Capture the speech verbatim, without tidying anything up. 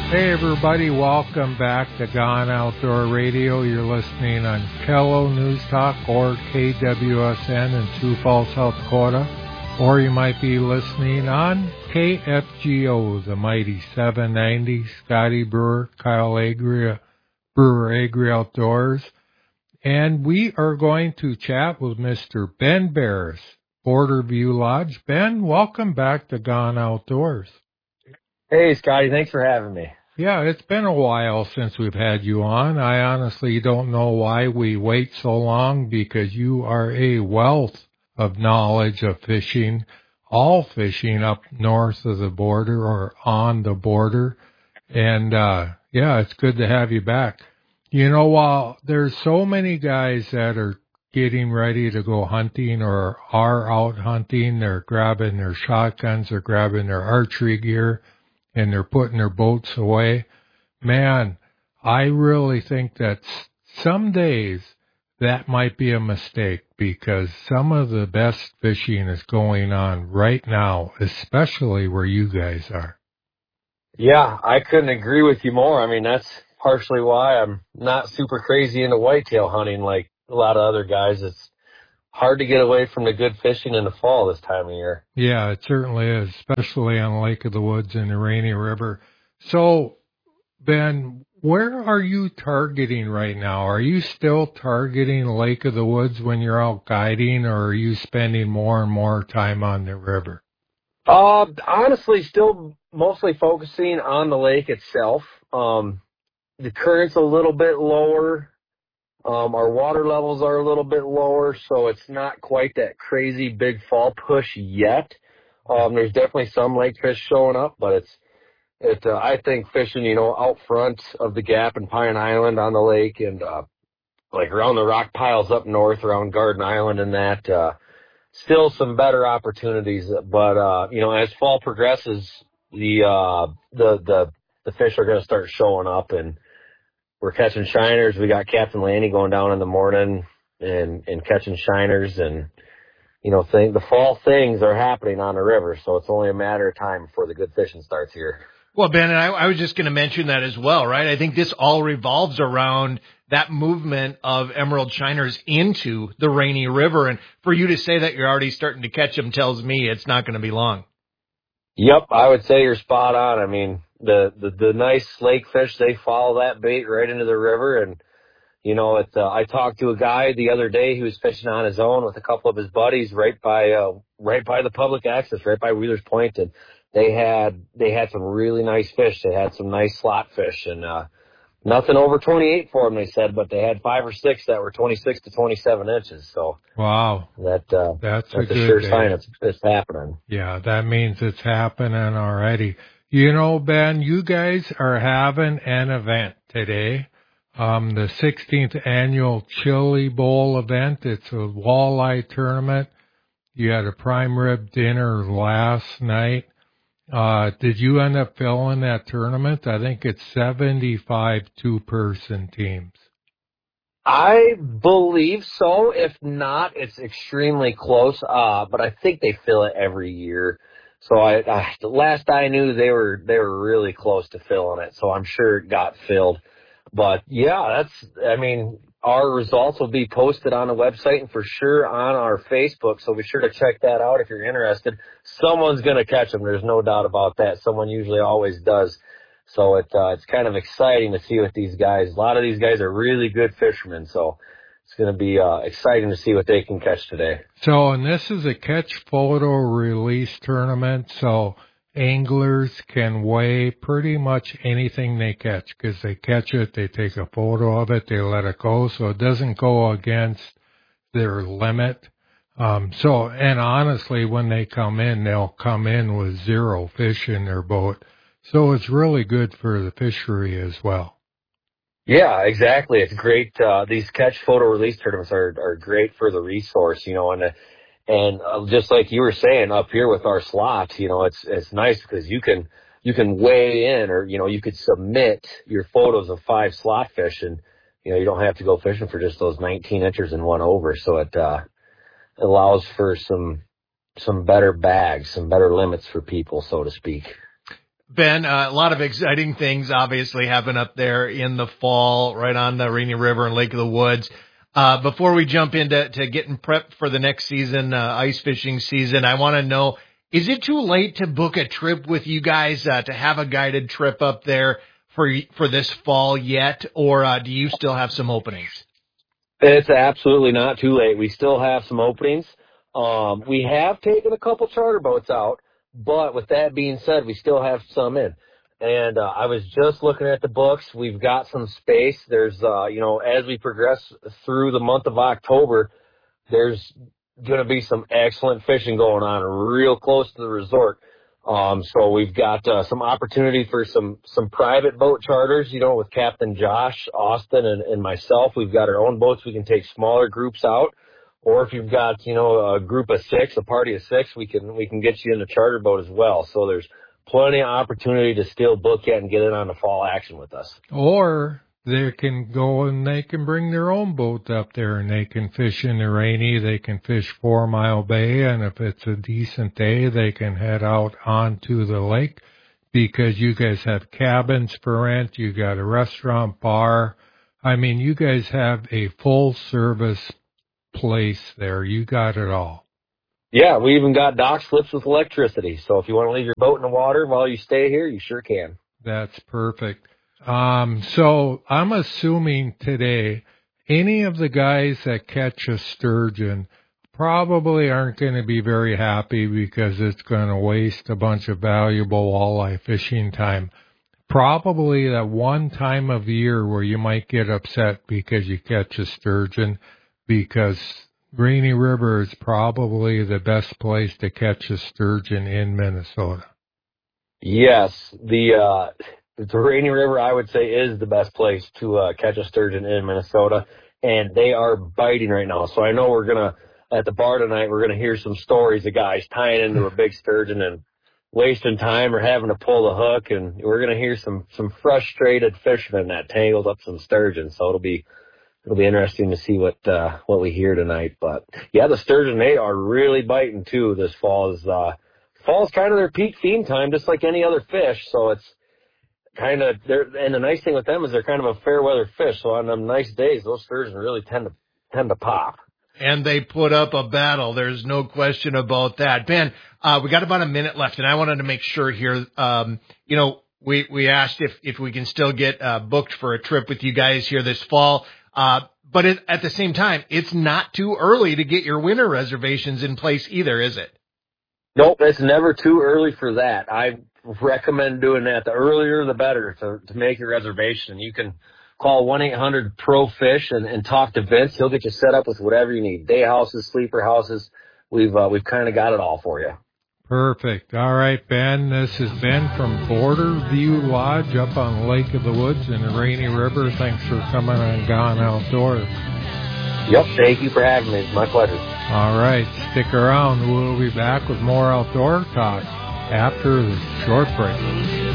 Hey everybody, welcome back to Gone Outdoor Radio. You're listening on Kello News Talk or K W S N in Sioux Falls, South Dakota. Or you might be listening on K F G O, the mighty seven ninety, Scotty Brewer, Kyle Agri, Brewer Agri Outdoors. And we are going to chat with Mister Ben Barris, Border View Lodge. Ben, welcome back to Gone Outdoors. Hey, Scotty, thanks for having me. Yeah, it's been a while since we've had you on. I honestly don't know why we wait so long, because you are a wealth of knowledge of fishing, all fishing up north of the border or on the border. And, uh, yeah, it's good to have you back. You know, while there's so many guys that are getting ready to go hunting or are out hunting, they're grabbing their shotguns, they're grabbing their archery gear, and they're putting their boats away. Man, I really think that some days that might be a mistake, because some of the best fishing is going on right now, especially where you guys are. Yeah, I couldn't agree with you more. I mean, that's partially why I'm not super crazy into whitetail hunting like a lot of other guys. It's hard to get away from the good fishing in the fall this time of year. Yeah, it certainly is, especially on Lake of the Woods and the Rainy River. So, Ben, where are you targeting right now? Are you still targeting Lake of the Woods when you're out guiding, or are you spending more and more time on the river? Uh, honestly, still mostly focusing on the lake itself. Um, the current's a little bit lower. Um, our water levels are a little bit lower, so it's not quite that crazy big fall push yet. Um, there's definitely some lake fish showing up, but it's, it, uh, I think fishing, you know, out front of the Gap and Pine Island on the lake and, uh, like around the rock piles up north around Garden Island and that, uh, still some better opportunities. But, uh, you know, as fall progresses, the, uh, the, the, the fish are going to start showing up, and we're catching shiners. We got Captain Lanny going down in the morning and, and catching shiners, and, you know, thing, the fall things are happening on the river. So it's only a matter of time before the good fishing starts here. Well, Ben, and I, I was just going to mention that as well, right? I think this all revolves around that movement of emerald shiners into the Rainy River. And for you to say that you're already starting to catch them tells me it's not going to be long. Yep, I would say you're spot on. I mean, the, the, the nice lake fish, they follow that bait right into the river. And, you know, it, uh, I talked to a guy the other day who was fishing on his own with a couple of his buddies right by, uh, right by the public access, right by Wheeler's Point. And they had, they had some really nice fish. They had some nice slot fish, and, uh, nothing over twenty-eight for them, they said, but they had five or six that were twenty-six to twenty-seven inches. So wow, that, uh, that's, that's a, a good sure day. sign it's, it's happening. Yeah, that means it's happening already. You know, Ben, you guys are having an event today, um, the sixteenth annual Chili Bowl event. It's a walleye tournament. You had a prime rib dinner last night. Uh, did you end up filling that tournament? I think it's seventy-five two-person teams. I believe so. If not, it's extremely close. Uh, but I think they fill it every year. So I, I, the last I knew, they were they were really close to filling it. So I'm sure it got filled. But yeah, that's. I mean, our results will be posted on the website and for sure on our Facebook. So be sure to check that out if you're interested. Someone's gonna catch them. There's no doubt about that. Someone usually always does. So it, uh, it's kind of exciting to see what these guys, a lot of these guys are really good fishermen. So it's going to be uh, exciting to see what they can catch today. So, and this is a catch photo release tournament. So anglers can weigh pretty much anything they catch, because they catch it, they take a photo of it, they let it go. So it doesn't go against their limit. Um, so, and honestly, when they come in, they'll come in with zero fish in their boat. So it's really good for the fishery as well. Yeah, exactly. It's great. Uh, these catch photo release tournaments are, are great for the resource, you know, and, uh, and uh, just like you were saying up here with our slots, you know, it's, it's nice because you can, you can weigh in, or, you know, you could submit your photos of five slot fish, and, you know, you don't have to go fishing for just those nineteen inches and one over. So it, uh, allows for some, some better bags, some better limits for people, so to speak. Ben, uh, a lot of exciting things obviously happen up there in the fall, right on the Rainy River and Lake of the Woods. Uh, before we jump into to getting prepped for the next season, uh, ice fishing season, I want to know, is it too late to book a trip with you guys, uh, to have a guided trip up there for, for this fall yet? Or, uh, do you still have some openings? It's absolutely not too late. We still have some openings. Um, we have taken a couple charter boats out, but with that being said, we still have some in. And uh, I was just looking at the books. We've got some space. There's, uh, you know, as we progress through the month of October, there's going to be some excellent fishing going on real close to the resort. Um, so we've got uh, some opportunity for some some private boat charters, you know, with Captain Josh, Austin, and, and myself. We've got our own boats. We can take smaller groups out. Or if you've got, you know, a group of six, a party of six, we can we can get you in a charter boat as well. So there's plenty of opportunity to still book it and get in on the fall action with us. Or they can go and they can bring their own boat up there and they can fish in the Rainy. They can fish Four Mile Bay, and if it's a decent day, they can head out onto the lake because you guys have cabins for rent. You got a restaurant, bar. I mean, you guys have a full service place there. You got it all. Yeah, we even got dock slips with electricity. So if you want to leave your boat in the water while you stay here, you sure can. That's perfect. Um, so I'm assuming today any of the guys that catch a sturgeon probably aren't going to be very happy because it's going to waste a bunch of valuable walleye fishing time. Probably that one time of year where you might get upset because you catch a sturgeon, because Rainy River is probably the best place to catch a sturgeon in Minnesota. Yes, the uh, the Rainy River, I would say, is the best place to uh, catch a sturgeon in Minnesota, and they are biting right now. So I know we're gonna at the bar tonight. We're gonna hear some stories of guys tying into a big sturgeon and wasting time or having to pull the hook, and we're gonna hear some some frustrated fishermen that tangled up some sturgeon. So it'll be it'll be interesting to see what uh, what we hear tonight. But yeah, the sturgeon, they are really biting too. This fall is uh, fall's kind of their peak feeding time, just like any other fish. So it's kind of they're and the nice thing with them is they're kind of a fair weather fish. So on them nice days, those sturgeon really tend to tend to pop. And they put up a battle. There's no question about that. Ben, uh, we got about a minute left, and I wanted to make sure here, um, you know, we, we asked if, if we can still get uh, booked for a trip with you guys here this fall. Uh, but it, at the same time, it's not too early to get your winter reservations in place either, is it? Nope, it's never too early for that. I recommend doing that. The earlier, the better to, to make your reservation. You can call one eight hundred P R O Fish and, and talk to Vince. He'll get you set up with whatever you need. Day houses, sleeper houses. We've uh, we've kind of got it all for you. Perfect. All right, Ben. This is Ben from Border View Lodge up on Lake of the Woods in the Rainy River. Thanks for coming on Gone Outdoors. Yep, thank you for having me. It's my pleasure. All right, stick around. We'll be back with more outdoor talk after this short break.